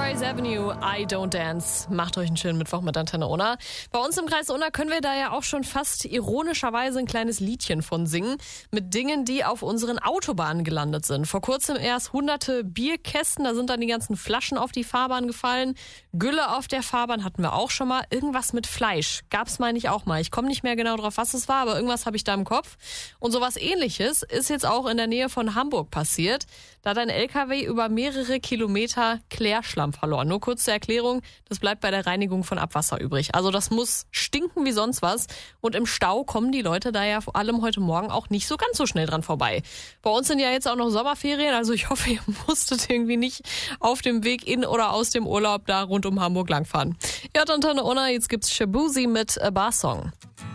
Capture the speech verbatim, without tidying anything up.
Sunrise Avenue, I Don't Dance. Macht euch einen schönen Mittwoch mit Antenne Unna. Bei uns im Kreis Unna können wir da ja auch schon fast ironischerweise ein kleines Liedchen von singen. Mit Dingen, die auf unseren Autobahnen gelandet sind. Vor kurzem erst hunderte Bierkästen, da sind dann die ganzen Flaschen auf die Fahrbahn gefallen. Gülle auf der Fahrbahn hatten wir auch schon mal. Irgendwas mit Fleisch gab's, meine ich, auch mal. Ich komme nicht mehr genau drauf, was es war, aber irgendwas habe ich da im Kopf. Und sowas Ähnliches ist jetzt auch in der Nähe von Hamburg passiert. Da hat ein L K W über mehrere Kilometer Klärschlamm verloren. Nur kurz zur Erklärung, das bleibt bei der Reinigung von Abwasser übrig. Also das muss stinken wie sonst was. Und im Stau kommen die Leute da ja vor allem heute Morgen auch nicht so ganz so schnell dran vorbei. Bei uns sind ja jetzt auch noch Sommerferien, also ich hoffe, ihr musstet irgendwie nicht auf dem Weg in oder aus dem Urlaub da rund um Hamburg langfahren. Ihr hört Antenne Unna, jetzt gibt's Shabuzi mit A Bar Song.